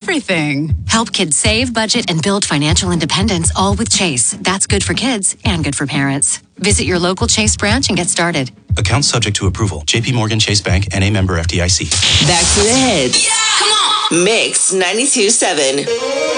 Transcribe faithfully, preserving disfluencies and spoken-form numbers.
everything. Help kids save, budget, and build financial independence, all with Chase. That's good for kids and good for parents. Visit your local Chase branch and get started. Account subject to approval. J P Morgan Chase Bank, N A member F D I C. Back to the hits. Yeah! Come on! Mix ninety-two point seven.